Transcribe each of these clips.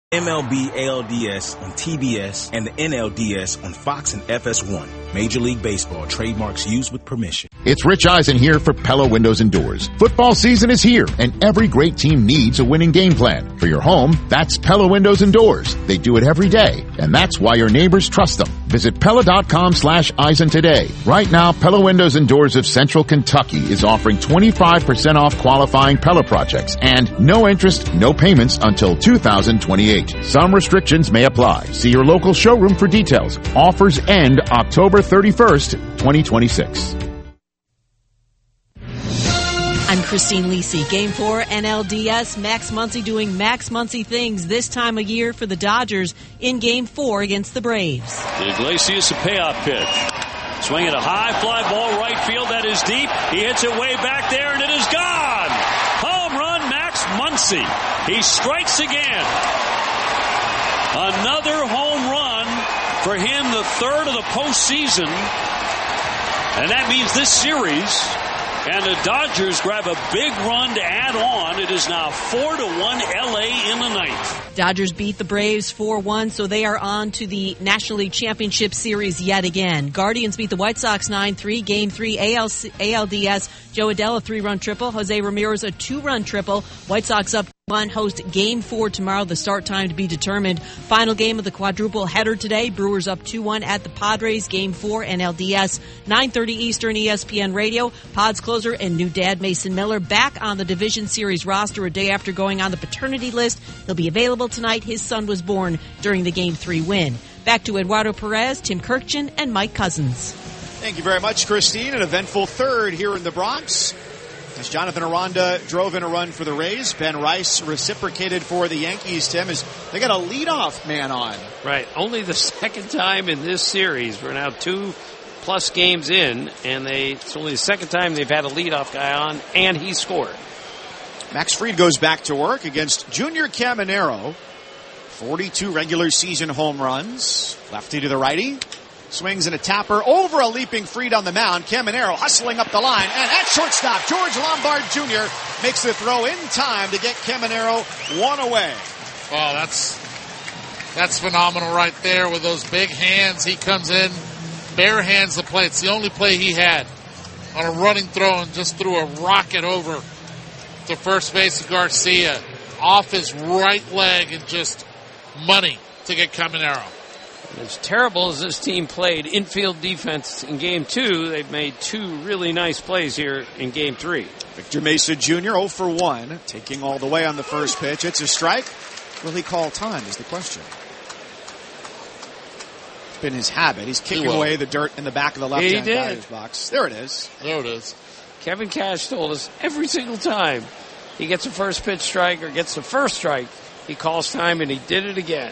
MLB ALDS on TBS and the NLDS on Fox and FS1. Major League Baseball trademarks used with permission. It's Rich Eisen here for Pella Windows and Doors. Football season is here, and every great team needs a winning game plan. For your home, that's Pella Windows and Doors. They do it every day, and that's why your neighbors trust them. Visit Pella.com/Eisen today. Right now, Pella Windows and Doors of Central Kentucky is offering 25% off qualifying Pella projects and no interest, no payments until 2028. Some restrictions may apply. See your local showroom for details. Offers end October 31st, 2026. I'm Christine Lisi. Game 4 NLDS. Max Muncy doing Max Muncy things this time of year for the Dodgers in Game 4 against the Braves. Iglesias, a payoff pitch. Swinging a high fly ball right field. That is deep. He hits it way back there, and it is gone. Home run, Max Muncy. He strikes again. Another home run for him, the third of the postseason. And that means this series, and the Dodgers grab a big run to add on. It is now 4-1 LA in the ninth. Dodgers beat the Braves 4-1, so they are on to the National League Championship Series yet again. Guardians beat the White Sox 9-3. Game 3 ALDS. Joe Adell, a 3-run triple. Jose Ramirez, a 2-run triple. White Sox up 1. Host Game 4 tomorrow. The start time to be determined. Final game of the quadruple header today. Brewers up 2-1 at the Padres. Game 4 NLDS. 9:30 Eastern, ESPN Radio. Pods closer and new dad Mason Miller back on the Division Series roster a day after going on the paternity list. He'll be available tonight. His son was born during the Game 3 win. Back to Eduardo Perez, Tim Kirkchin, and Mike Cousins. Thank you very much, Christine. An eventful third here in the Bronx. As Jonathan Aranda drove in a run for the Rays, Ben Rice reciprocated for the Yankees, Tim, as they got a leadoff man on. Right. Only the second time in this series. We're now 2+ games in, and it's only the second time they've had a leadoff guy on, and he scored. Max Fried goes back to work against Junior Caminero. 42 regular season home runs. Lefty to the righty. Swings and a tapper over a leaping Fried on the mound. Caminero hustling up the line. And at shortstop, George Lombard Jr. makes the throw in time to get Caminero one away. Wow, that's phenomenal right there with those big hands. He comes in, bare hands the plate. It's the only play he had on a running throw and just threw a rocket over to first base of Garcia off his right leg and just money to get Caminero. As terrible as this team played infield defense in Game 2, they've made 2 really nice plays here in Game 3. Victor Mesa Jr. 0 for 1, taking all the way on the first pitch. It's a strike. Will he call time is the question. It's been his habit. He's kicking away the dirt in the back of the left-hand batter's box. There it is. There it is. Kevin Cash told us every single time he gets a first pitch strike or gets the first strike, he calls time, and he did it again.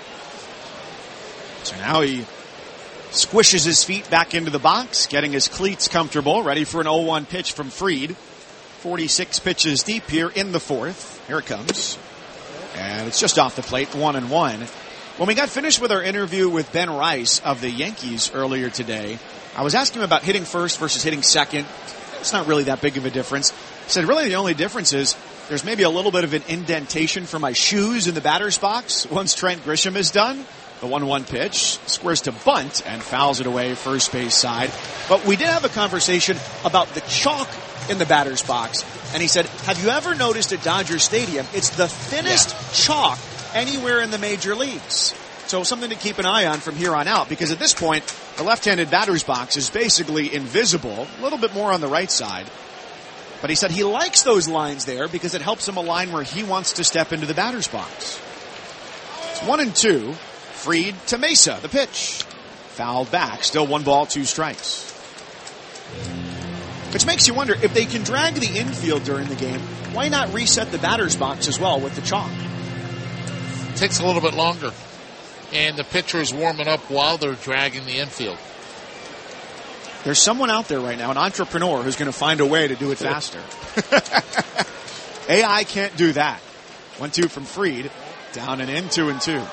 So now he squishes his feet back into the box, getting his cleats comfortable, ready for an 0-1 pitch from Fried. 46 pitches deep here in the fourth. Here it comes. And it's just off the plate, 1-1. When we got finished with our interview with Ben Rice of the Yankees earlier today, I was asking him about hitting first versus hitting second. It's not really that big of a difference. He said, really the only difference is there's maybe a little bit of an indentation for my shoes in the batter's box once Trent Grisham is done. The 1-1 pitch, squares to bunt and fouls it away first base side. But we did have a conversation about the chalk in the batter's box. And he said, have you ever noticed at Dodger Stadium, it's the thinnest chalk anywhere in the major leagues. So something to keep an eye on from here on out, because at this point, the left-handed batter's box is basically invisible, a little bit more on the right side. But he said he likes those lines there because it helps him align where he wants to step into the batter's box. It's 1-2. Fried to Mesa, the pitch. Fouled back, still 1 ball, 2 strikes. Which makes you wonder, if they can drag the infield during the game, why not reset the batter's box as well with the chalk? It takes a little bit longer. And the pitcher is warming up while they're dragging the infield. There's someone out there right now, an entrepreneur, who's going to find a way to do it faster. AI can't do that. 1-2 from Fried. Down and in, 2-2.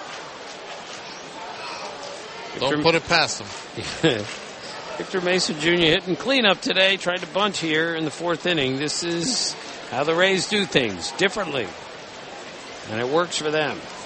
Don't put it past him. Victor Mesa Jr. hitting cleanup today. Tried to bunt here in the 4th inning. This is how the Rays do things differently. And it works for them.